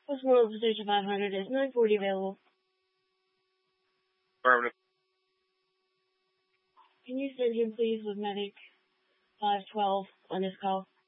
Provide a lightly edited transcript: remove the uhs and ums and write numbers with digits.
Postmortem Station 500 is 940 available. Affirmative. Can you send him, please, with medic 512 on this call?